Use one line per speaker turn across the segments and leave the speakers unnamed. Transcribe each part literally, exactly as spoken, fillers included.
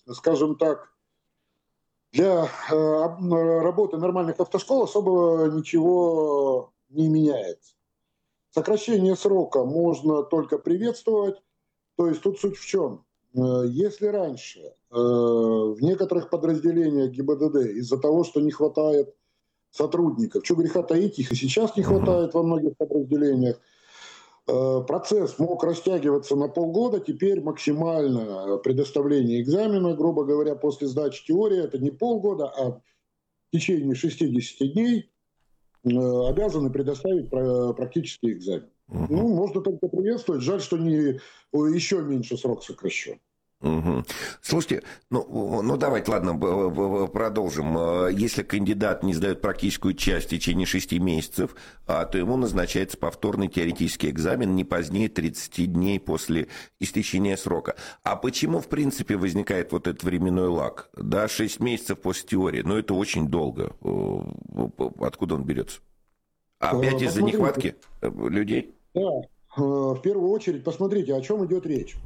скажем так, для работы нормальных автошкол особо ничего не меняется. Сокращение срока можно только приветствовать. То есть тут суть в чем? Если раньше в некоторых подразделениях ГИБДД из-за того, что не хватает сотрудников, что греха таить, их и сейчас не хватает во многих подразделениях, процесс мог растягиваться на полгода, теперь максимально предоставление экзамена, грубо говоря, после сдачи теории, это не полгода, а в течение шестидесяти дней обязаны предоставить практический экзамен. Угу. Ну, можно только приветствовать. Жаль, что не еще меньше срок сокращен.
Угу. Слушайте, ну, ну давайте, ладно, продолжим. Если кандидат не сдает практическую часть в течение шести месяцев, то ему назначается повторный теоретический экзамен не позднее тридцати дней после истечения срока. А почему, в принципе, возникает вот этот временной лаг? Да, шесть месяцев после теории, но это очень долго. Откуда он берется? Опять из-за нехватки людей?
Да, в первую очередь, посмотрите, о чем идет речь.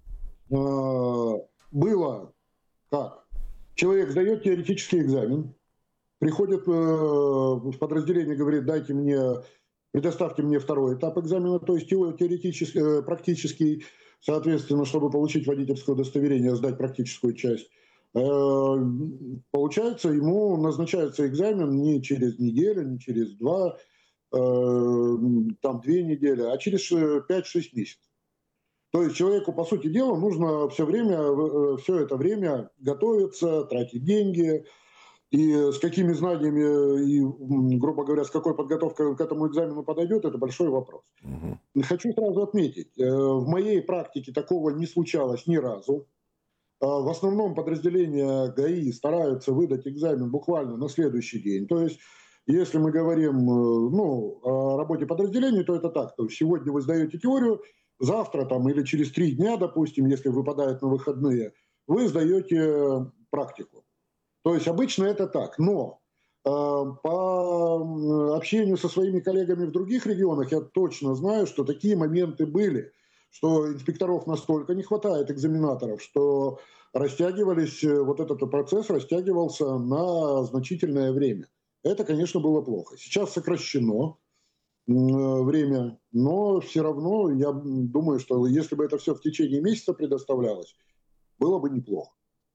Было как? Человек сдает теоретический экзамен, приходит в подразделение, говорит, дайте мне, предоставьте мне второй этап экзамена, то есть теоретический, практический, соответственно, чтобы получить водительское удостоверение, сдать практическую часть. Получается, ему назначается экзамен не через неделю, не через два, там две недели, а через пять-шесть месяцев. То есть человеку, по сути дела, нужно все время, все это время готовиться, тратить деньги. И с какими знаниями, и, грубо говоря, с какой подготовкой к этому экзамену подойдет, это большой вопрос. Угу. Хочу сразу отметить, в моей практике такого не случалось ни разу. В основном подразделения ГАИ стараются выдать экзамен буквально на следующий день. То есть, если мы говорим ну, о работе подразделений, то это так. То есть сегодня вы сдаете теорию, завтра там, или через три дня, допустим, если выпадает на выходные, вы сдаете практику. То есть обычно это так. Но э, по общению со своими коллегами в других регионах я точно знаю, что такие моменты были, что инспекторов настолько не хватает, экзаменаторов, что растягивались, вот этот процесс растягивался на значительное время. Это, конечно, было плохо. Сейчас сокращено время, но все равно я думаю, что если бы это все в течение месяца предоставлялось, было бы неплохо.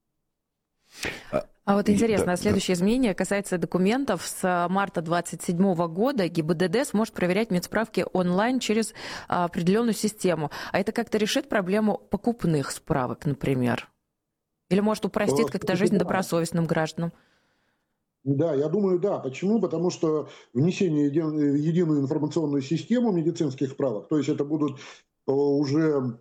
А вот интересно, да, следующее да. изменение касается документов. С марта двадцать седьмого года ГИБДД сможет проверять медсправки онлайн через определенную систему. А это как-то решит проблему покупных справок, например? Или может упростит как-то жизнь добросовестным гражданам?
Да, я думаю, да. Почему? Потому что внесение в единую информационную систему медицинских справок, то есть это будут уже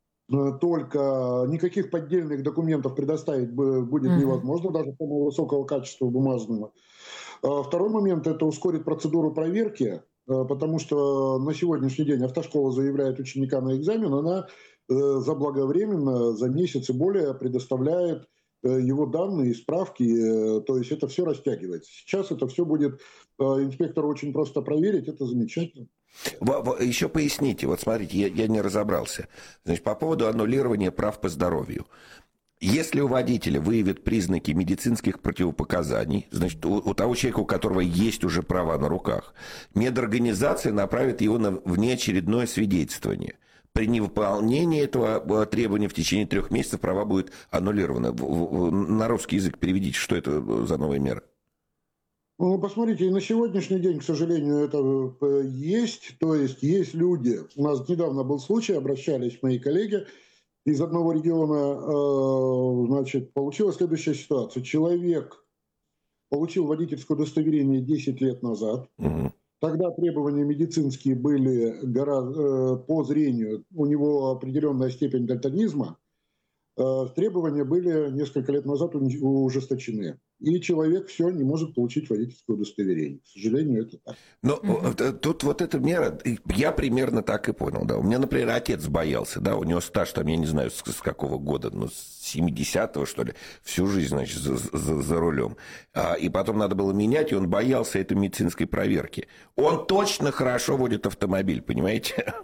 только никаких поддельных документов предоставить будет mm-hmm. невозможно, даже самого высокого качества бумажного. Второй момент – это ускорит процедуру проверки, потому что на сегодняшний день автошкола заявляет ученика на экзамен, она заблаговременно, за месяц и более предоставляет его данные и справки, то есть это все растягивается. Сейчас это все будет инспектору очень просто проверить, это замечательно.
Еще поясните, вот смотрите, я, я не разобрался. Значит, по поводу аннулирования прав по здоровью. Если у водителя выявят признаки медицинских противопоказаний, значит, у, у того человека, у которого есть уже права на руках, медорганизация направит его на внеочередное свидетельствование. При невыполнении этого требования в течение трех месяцев права будут аннулированы. На русский язык переведите, что это за новая мера?
Ну, посмотрите, на сегодняшний день, к сожалению, это есть. То есть есть люди, у нас недавно был случай, обращались мои коллеги из одного региона, значит, получилась следующая ситуация. Человек получил водительское удостоверение десять лет назад. Угу. Тогда требования медицинские были гораздо, по зрению, у него определенная степень дальтонизма. Требования были несколько лет назад ужесточены. И человек все не может получить водительское удостоверение. К сожалению, это так.
Но mm-hmm. тут вот эта мера, я примерно так и понял. Да. У меня, например, отец боялся, да, у него стаж, там, я не знаю, с, с какого года, ну, с семидесятого, что ли, всю жизнь, значит, за, за, за рулем. А, и потом надо было менять, и он боялся этой медицинской проверки. Он точно хорошо водит автомобиль, понимаете?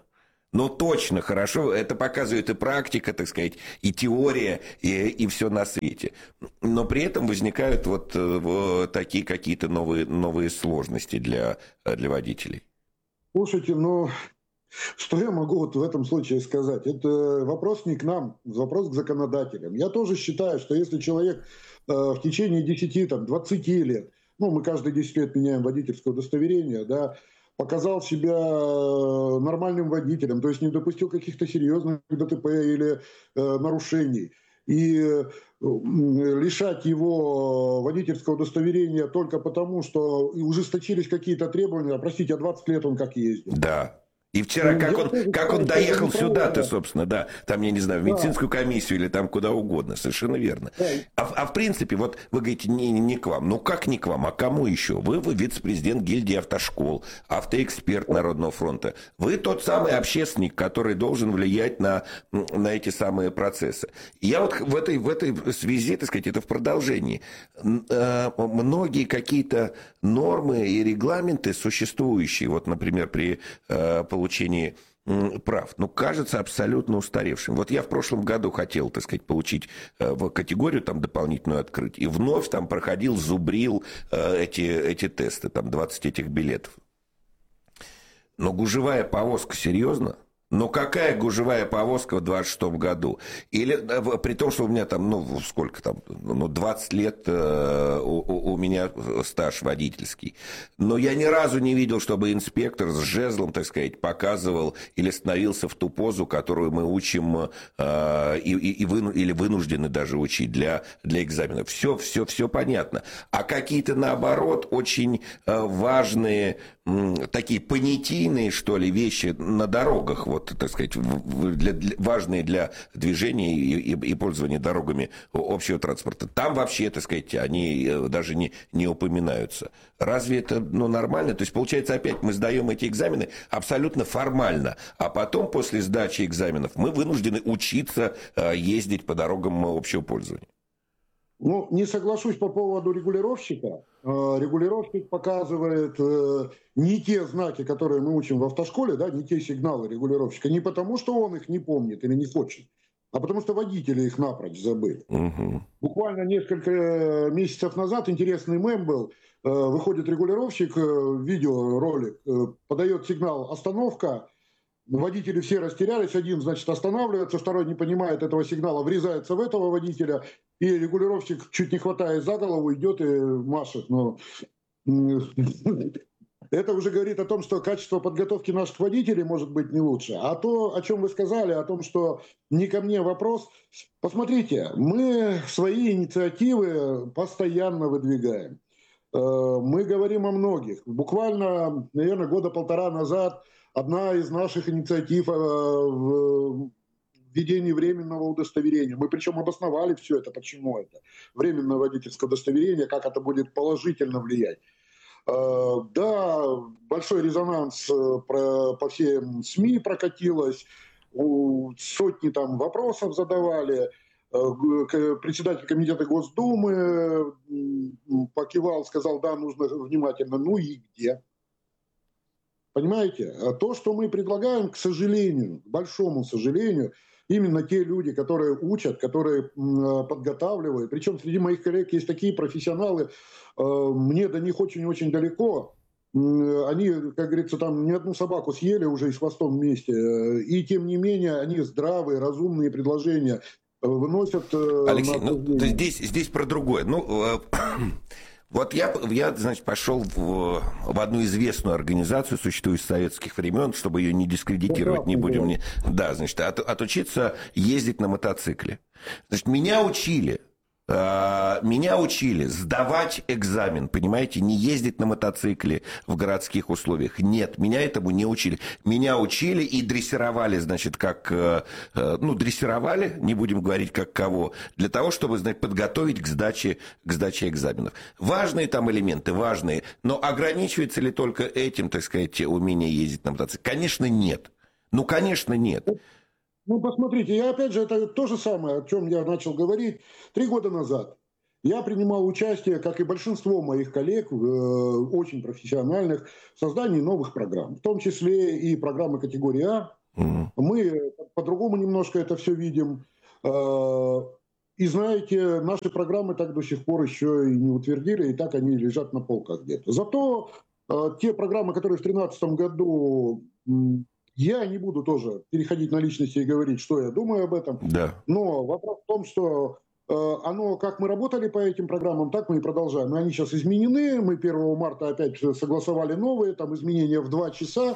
Ну, точно, хорошо. Это показывает и практика, так сказать, и теория, и, и все на свете. Но при этом возникают вот, вот такие какие-то новые, новые сложности для, для водителей.
Слушайте, ну, что я могу вот в этом случае сказать? Это вопрос не к нам, вопрос к законодателям. Я тоже считаю, что если человек э, в течение десяти-двадцати лет, ну, мы каждые десять лет меняем водительское удостоверение, да, показал себя нормальным водителем, то есть не допустил каких-то серьезных ДТП или э, нарушений, и э, лишать его водительского удостоверения только потому, что ужесточились какие-то требования, простите, а двадцать лет он как ездил.
Да. И вчера, как он, как он доехал сюда-то, собственно, да, там, я не знаю, в медицинскую комиссию или там куда угодно, совершенно верно. А, а в принципе, вот вы говорите, не, не к вам, ну как не к вам, а кому еще? Вы, вы вице-президент гильдии автошкол, автоэксперт Народного фронта, вы тот самый общественник, который должен влиять на, на эти самые процессы. И я вот в этой, в этой связи, так сказать, это в продолжении, многие какие-то нормы и регламенты существующие, вот, например, при получении прав, ну, кажется абсолютно устаревшим. Вот я в прошлом году хотел, так сказать, получить в категорию там дополнительную открыть, и вновь там проходил, зубрил эти, эти тесты, там двадцать этих билетов. Но гужевая повозка, серьезно? Но какая гужевая повозка в двадцать шестом году? Или при том, что у меня там, ну, сколько там, ну, двадцать лет э, у, у меня стаж водительский. Но я ни разу не видел, чтобы инспектор с жезлом, так сказать, показывал или становился в ту позу, которую мы учим э, и, и, выну, или вынуждены даже учить для, для экзаменов. Все, все, все понятно. А какие-то, наоборот, очень э, важные, э, такие понятийные, что ли, вещи на дорогах, вот, так сказать, для, для, важные для движения и, и, и пользования дорогами общего транспорта. Там вообще, так сказать, они даже не, не упоминаются. Разве это, ну, нормально? То есть, получается, опять мы сдаем эти экзамены абсолютно формально, а потом, после сдачи экзаменов, мы вынуждены учиться ездить по дорогам общего пользования.
Ну, не соглашусь по поводу регулировщика. Регулировщик показывает не те знаки, которые мы учим в автошколе, да, не те сигналы регулировщика, не потому, что он их не помнит или не хочет, а потому что водители их напрочь забыли. Угу. Буквально несколько месяцев назад интересный мем был. Выходит регулировщик, видеоролик, подает сигнал «остановка». Водители все растерялись, один, значит, останавливается, второй не понимает этого сигнала, врезается в этого водителя, и регулировщик, чуть не хватаясь за голову, идет и машет. Но это уже говорит о том, что качество подготовки наших водителей может быть не лучше. А то, о чем вы сказали, о том, что не ко мне вопрос. Посмотрите, мы свои инициативы постоянно выдвигаем. Мы говорим о многих. Буквально, наверное, года полтора назад одна из наших инициатив в введении временного удостоверения. Мы причем обосновали все это, почему это. Временное водительское удостоверение, как это будет положительно влиять. Да, большой резонанс по всем СМИ прокатилось, сотни там вопросов задавали. Председатель комитета Госдумы покивал, сказал, да, нужно внимательно. Ну и где? Понимаете? То, что мы предлагаем, к сожалению, к большому сожалению, именно те люди, которые учат, которые подготавливают. Причем среди моих коллег есть такие профессионалы, мне до них очень-очень далеко. Они, как говорится, там ни одну собаку съели уже и с хвостом вместе. И тем не менее, они здравые, разумные предложения выносят.
Алексей, ну, здесь, здесь про другое. Ну, вот я, я, значит, пошел в, в одну известную организацию, существует с советских времен, чтобы ее не дискредитировать, не будем... Не, да, значит, от, отучиться ездить на мотоцикле. Значит, меня учили... Меня учили сдавать экзамен, понимаете, не ездить на мотоцикле в городских условиях. Нет, меня этому не учили. Меня учили и дрессировали, значит, как... Ну, дрессировали, не будем говорить как кого, для того, чтобы, значит, подготовить к сдаче, к сдаче экзаменов. Важные там элементы, важные, но ограничивается ли только этим, так сказать, умение ездить на мотоцикле? Конечно, нет. Ну, конечно, нет.
Ну, посмотрите, я опять же, это то же самое, о чем я начал говорить три года назад. Я принимал участие, как и большинство моих коллег, очень профессиональных, в создании новых программ, в том числе и программы категории А, Mm. Мы по-другому немножко это все видим. И знаете, наши программы так до сих пор еще и не утвердили, и так они лежат на полках где-то. Зато те программы, которые в две тысячи тринадцатом году, я не буду тоже переходить на личности и говорить, что я думаю об этом.
Да.
Но вопрос в том, что оно, как мы работали по этим программам, так мы и продолжаем. Они сейчас изменены. Мы первого марта опять согласовали новые, там изменения в два часа.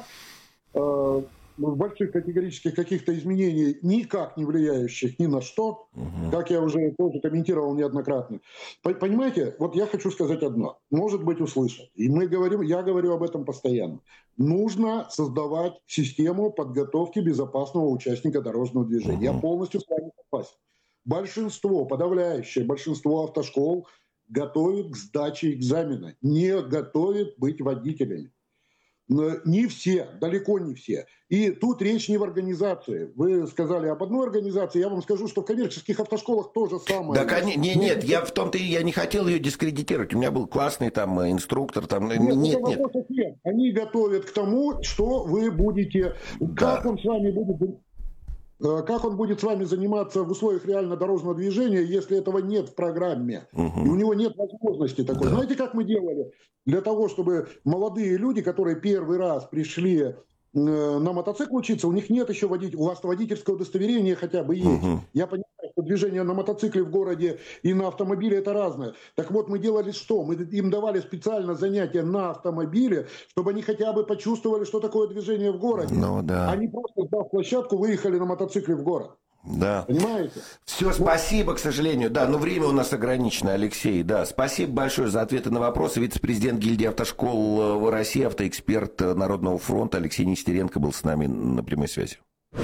Больших категорических каких-то изменений, никак не влияющих ни на что, угу. как я уже тоже комментировал неоднократно. Понимаете, вот я хочу сказать одно. Может быть, услышат. И мы говорим, я говорю об этом постоянно. Нужно создавать систему подготовки безопасного участника дорожного движения. Угу. Я полностью с вами согласен. Большинство, подавляющее большинство автошкол готовят к сдаче экзамена, не готовят быть водителями. Не все, далеко не все. И тут речь не в организации. Вы сказали об одной организации, я вам скажу, что в коммерческих автошколах то же самое.
Да, конечно, нет, нет, я в том-то и я не хотел ее дискредитировать. У меня был классный там инструктор. Там, нет, нет, нет.
нет. Они готовят к тому, что вы будете, да. как он с вами будет... Как он будет с вами заниматься в условиях реально дорожного движения, если этого нет в программе? Угу. И у него нет возможности такой. Да. Знаете, как мы делали? Для того, чтобы молодые люди, которые первый раз пришли на мотоцикл учиться, у них нет еще водителя, у вас водительское удостоверение хотя бы есть. Угу. Я понимаю, что движение на мотоцикле в городе и на автомобиле это разное. Так вот, мы делали что? Мы им давали специально занятия на автомобиле, чтобы они хотя бы почувствовали, что такое движение в городе.
Ну, да.
Они просто, сдав площадку, выехали на мотоцикле в город.
Да.
Понимаете?
Все, спасибо, к сожалению. Да, но время у нас ограничено, Алексей. Да, спасибо большое за ответы на вопросы. Вице-президент гильдии автошкол в России, автоэксперт Народного фронта Алексей Нестеренко был с нами на прямой связи.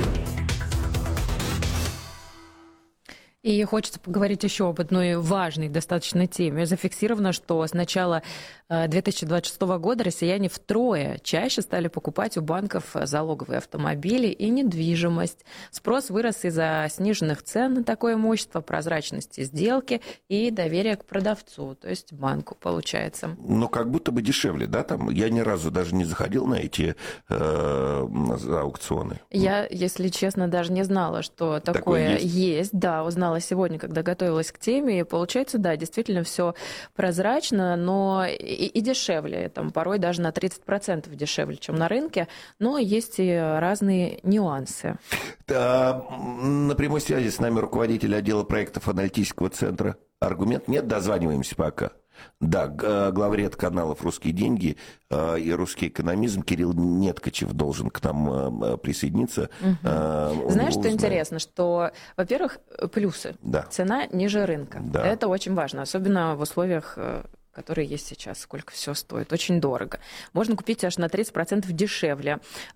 И хочется поговорить еще об одной важной достаточно теме. Зафиксировано, что с начала две тысячи двадцать шестого года россияне втрое чаще стали покупать у банков залоговые автомобили и недвижимость. Спрос вырос из-за сниженных цен на такое имущество, прозрачности сделки и доверия к продавцу, то есть банку, получается.
Но как будто бы дешевле, да? Там я ни разу даже не заходил на эти э, аукционы.
Я, если честно, даже не знала, что такое, такое есть. есть. Да, узнала сегодня, когда готовилась к теме, и получается, да, действительно все прозрачно, но и, и дешевле, там порой даже на тридцать процентов дешевле, чем на рынке, но есть и разные нюансы.
Да, на прямой связи с нами руководитель отдела проектов аналитического центра «Аргумент». Нет, дозваниваемся пока. Да, главред каналов «Русские деньги» и «Русский экономизм» Кирилл Неткачев должен к нам присоединиться.
Угу. Знаешь, что интересно? Что, во-первых, плюсы. Да. Цена ниже рынка. Да. Это очень важно, особенно в условиях, которые есть сейчас, сколько все стоит. Очень дорого. Можно купить аж на тридцать процентов дешевле.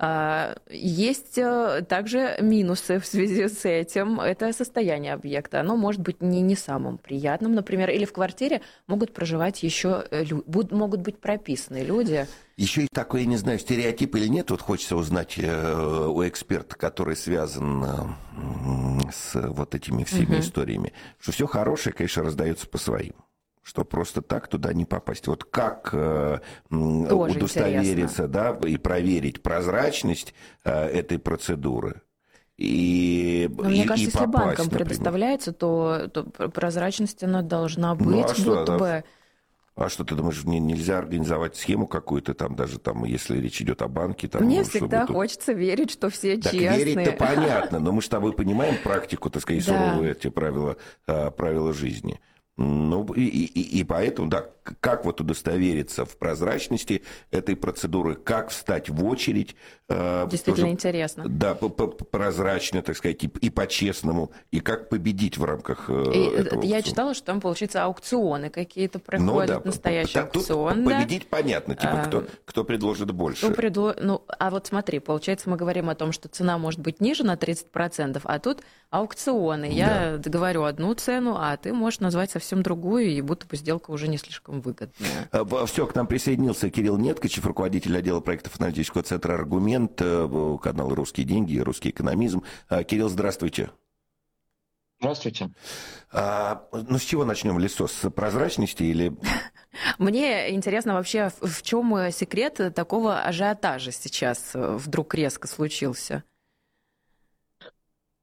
Есть также минусы в связи с этим. Это состояние объекта. Оно может быть не, не самым приятным, например. Или в квартире могут проживать еще, могут быть прописаны люди.
Еще и такой, я не знаю, стереотип или нет, вот хочется узнать э, у эксперта, который связан э, с вот этими всеми угу. историями, что все хорошее, конечно, раздается по своим. Что просто так туда не попасть. Вот как э, удостовериться, да, и проверить прозрачность э, этой процедуры. И,
Но,
и,
мне кажется,
и
если
попасть,
банкам
например. предоставляется,
то, то прозрачность она должна быть,
ну, а что,
будто
да?
бы...
А что, ты думаешь, мне нельзя организовать схему какую-то там, даже там, если речь идет о банке? Там,
мне
ну,
всегда
тут...
хочется верить, что все
так
честные.
верить-то понятно, но мы с тобой понимаем практику, так сказать,
да.
суровые эти правила, правила жизни. Ну, и, и, и поэтому, да, как вот удостовериться в прозрачности этой процедуры, как встать в очередь.
Действительно тоже, интересно.
Да, прозрачно, так сказать, и, и по-честному, и как победить в рамках и этого.
Я читала, что там, получается, аукционы какие-то проходят, ну, да, настоящий аукцион.
Да. Победить понятно, типа, а, кто, кто предложит больше.
Кто предло... ну, а вот смотри, получается, мы говорим о том, что цена может быть ниже на тридцать процентов, а тут аукционы. Я да. говорю одну цену, а ты можешь назвать совсем другую, и будто бы сделка уже не слишком выгодная.
Все, к нам присоединился Кирилл Неткачев, руководитель отдела проектов аналитического центра «Аргумент», канал «Русские деньги», «Русский экономизм». Кирилл, здравствуйте.
Здравствуйте.
А, ну, с чего начнем, Лисо? С прозрачности или...
Мне интересно вообще, в чем секрет такого ажиотажа сейчас вдруг резко случился?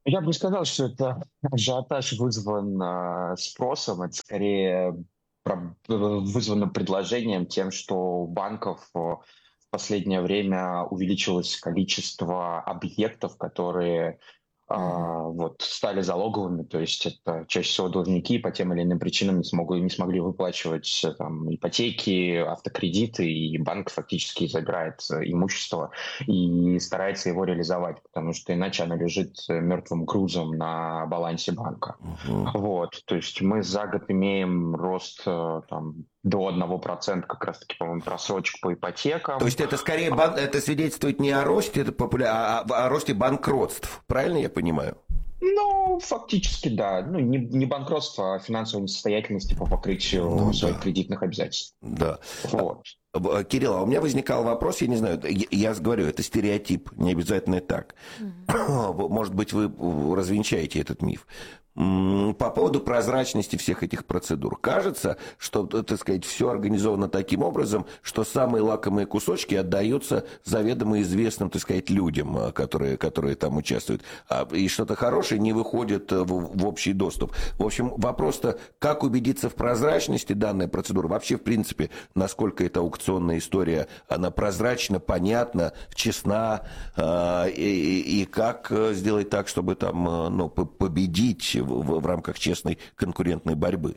Я бы не сказал, что это ажиотаж вызван э, спросом, это скорее про- вызвано предложением тем, что у банков э, в последнее время увеличилось количество объектов, которые
Мгм.
а, вот, стали залоговыми, то есть это чаще всего должники по тем или иным причинам не, смогу, не смогли выплачивать э, там, ипотеки, автокредиты, и банк фактически забирает э, имущество и старается его реализовать, потому что иначе оно лежит э, мертвым грузом на балансе банка.
Мгм.
Вот, то есть мы за год имеем рост э, там, до одного процента как раз-таки, по-моему, просрочек по
То
ипотекам.
есть это скорее бан- это свидетельствует не о росте популя... а о, о росте банкротств. Правильно я понимаю?
Ну, фактически, да. Ну, не, не банкротство, а финансовой несостоятельности по покрытию
Ну
своих
да,
кредитных обязательств.
да.
Вот.
Б- Кирилл, а у меня возникал вопрос, я не знаю, я, я говорю, это стереотип, не обязательно так.
Мгм.
Может быть, вы развенчаете этот миф. М, По поводу прозрачности всех этих процедур. Кажется, что, так сказать, все организовано таким образом, что самые лакомые кусочки отдаются заведомо известным, так сказать, людям, а, которые, которые там участвуют. А, и что-то хорошее не выходит в, в общий доступ. В общем, вопрос-то, как убедиться в прозрачности данной процедуры? Вообще, в принципе, насколько эта аукционная история, она прозрачна, понятна, честна, а, и, и- и как э, сделать так, чтобы там, э, ну, по- победить в, в- в рамках честной конкурентной борьбы?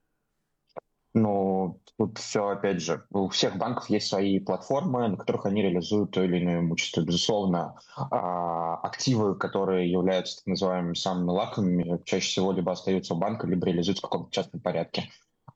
Но тут все, опять же, у всех банков есть свои платформы, на которых они реализуют то или иное имущество. Безусловно, а, активы, которые являются так называемыми самыми лакомыми, чаще всего либо остаются у банка, либо реализуются в каком-то частном порядке.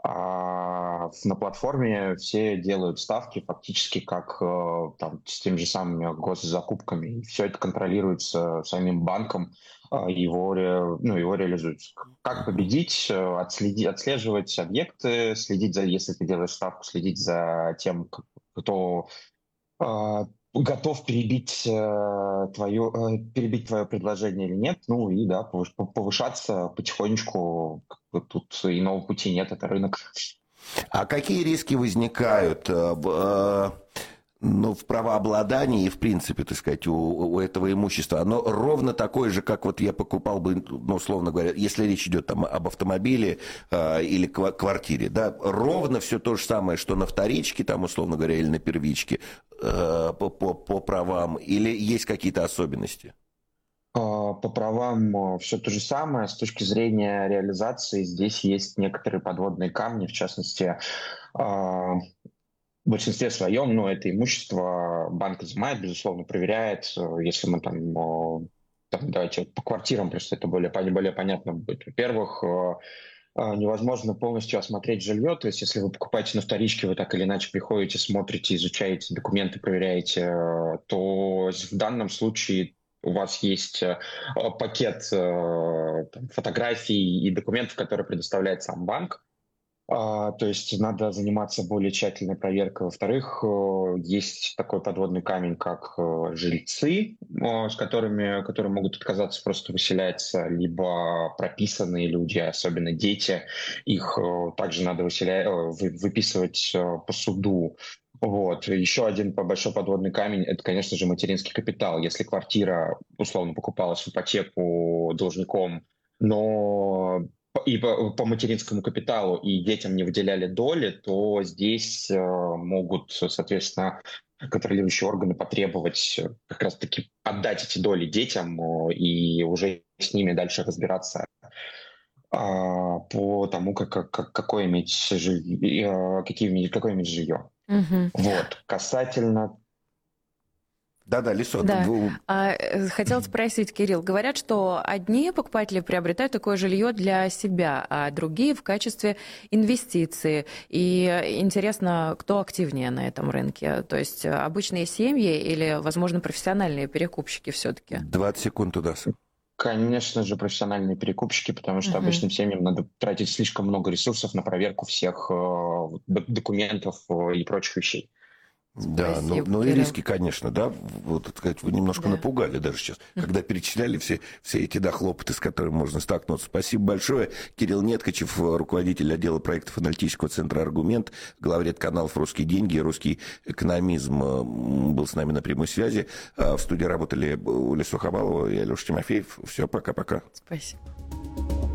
А на платформе все делают ставки фактически как э, там, с теми же самыми госзакупками. И все это контролируется самим банком, а, его, ре- ну, его реализуется. Как
Мгм.
победить? э, Отследи, отслеживать объекты, следить за, если ты делаешь ставку, следить за тем, к- кто а, готов перебить, э, твое, э, перебить твое предложение или нет. Ну и да, повыш- повышаться потихонечку. Как бы тут иного пути нет, это рынок.
А какие риски возникают э, в, э, ну, в правообладании и, в принципе, так сказать, у, у этого имущества? Оно ровно такое же, как вот я покупал бы, ну, условно говоря, если речь идет там об автомобиле э, или ква- квартире, да, ровно все то же самое, что на вторичке, там, условно говоря, или на первичке, э, по, по, по правам, или есть какие-то особенности?
А, По правам все то же самое. С точки зрения реализации здесь есть некоторые подводные камни, в частности, а, в большинстве своем, ну, это имущество банк изымает, безусловно, проверяет. Э, Если мы там, э, там, давайте вот по квартирам, просто это более, пон- более понятно будет. Во-первых, э, э, невозможно полностью осмотреть жилье, то есть если вы покупаете на вторичке, вы так или иначе приходите, смотрите, изучаете документы, проверяете, э, то в данном случае у вас есть э, пакет э, там, фотографий и документов, которые предоставляет сам банк. А, то есть надо заниматься более тщательной проверкой. Во-вторых, э, есть такой подводный камень, как э, жильцы, э, с которыми, которые могут отказаться просто выселяться, либо прописанные люди, особенно дети, их э, также надо выселя... э, вы- выписывать э, по суду. Вот. Еще один по- большой подводный камень — это, конечно же, материнский капитал. Если квартира, условно, покупалась в ипотеку должником, но и по, по материнскому капиталу и детям не выделяли доли, то здесь э, могут, соответственно, контролирующие органы потребовать э, как раз-таки отдать эти доли детям э, и уже с ними дальше разбираться а, по тому, как, как, как- какое иметь жилье, э, какие, иметь- какое иметь жилье.
Мгм.
Вот. Касательно...
Да-да, Лисот,
Да.
вы-
А, э, хотела спросить, Кирилл, говорят, что одни покупатели приобретают такое жилье для себя, а другие в качестве инвестиции. И интересно, кто активнее на этом рынке? То есть э, обычные семьи или, возможно, профессиональные перекупщики все-таки?
двадцать секунд туда.
Конечно же, профессиональные перекупщики, потому что
Мгм.
обычным семьям надо тратить слишком много ресурсов на проверку всех э, д- документов э, и прочих вещей.
Да, ну, ну и риски, конечно, да. Вот, так сказать, вы немножко да. напугали даже сейчас, когда перечисляли все, все эти да, хлопоты, с которыми можно столкнуться. Спасибо большое. Кирилл Неткачев, руководитель отдела проектов аналитического центра «Аргумент», главред каналов «Русские деньги», «Русский экономизм» был с нами на прямой связи. В студии работали Оля Сухомалова и Алеша Тимофеев. Все, пока-пока.
Спасибо.